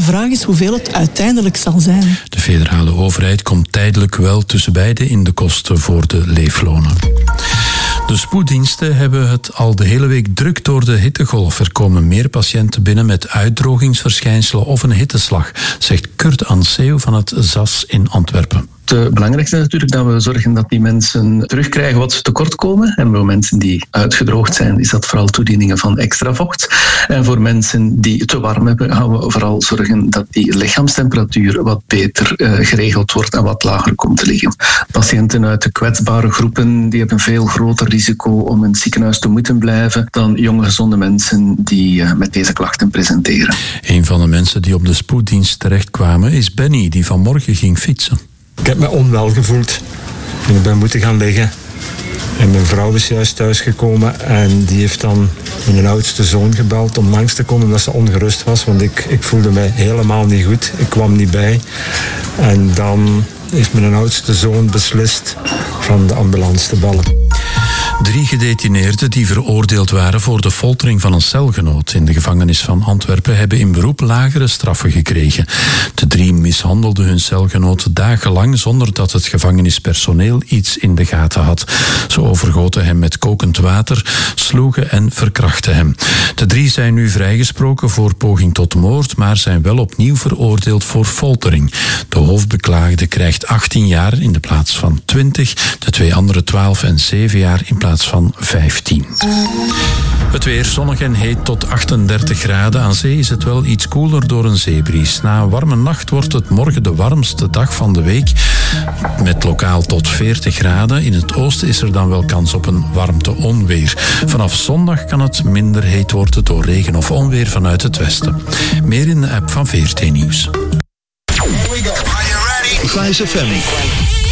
vraag is hoeveel het uiteindelijk zal zijn. De federale overheid komt tijdelijk wel tussen beiden in de kosten voor de leeflonen. De spoeddiensten hebben het al de hele week druk door de hittegolf. Er komen meer patiënten binnen met uitdrogingsverschijnselen of een hitteslag, zegt Kurt Anseeuw van het ZAS in Antwerpen. Het belangrijkste is natuurlijk dat we zorgen dat die mensen terugkrijgen wat ze tekort komen. En voor mensen die uitgedroogd zijn, is dat vooral toedieningen van extra vocht. En voor mensen die het te warm hebben, gaan we vooral zorgen dat die lichaamstemperatuur wat beter geregeld wordt en wat lager komt te liggen. Patiënten uit de kwetsbare groepen die hebben een veel groter risico om in het ziekenhuis te moeten blijven dan jonge gezonde mensen die met deze klachten presenteren. Een van de mensen die op de spoeddienst terechtkwamen is Benny, die vanmorgen ging fietsen. Ik heb me onwel gevoeld en ik ben moeten gaan liggen. En mijn vrouw is juist thuisgekomen en die heeft dan mijn oudste zoon gebeld om langs te komen omdat ze ongerust was. Want ik voelde mij helemaal niet goed. Ik kwam niet bij. En dan heeft mijn oudste zoon beslist van de ambulance te bellen. 3 gedetineerden die veroordeeld waren voor de foltering van een celgenoot in de gevangenis van Antwerpen hebben in beroep lagere straffen gekregen. De 3 mishandelden hun celgenoot dagenlang zonder dat het gevangenispersoneel iets in de gaten had. Ze overgoten hem met kokend water, sloegen en verkrachten hem. De 3 zijn nu vrijgesproken voor poging tot moord, maar zijn wel opnieuw veroordeeld voor foltering. De hoofdbeklaagde krijgt 18 jaar in de plaats van 20, de 2 andere 12 en 7 jaar in plaats van 15. Het weer zonnig en heet tot 38 graden. Aan zee is het wel iets koeler door een zeebries. Na een warme nacht wordt het morgen de warmste dag van de week, met lokaal tot 40 graden. In het oosten is er dan wel kans op een warmte-onweer. Vanaf zondag kan het minder heet worden door regen of onweer vanuit het westen. Meer in de app van VRT Nieuws. Vice FM.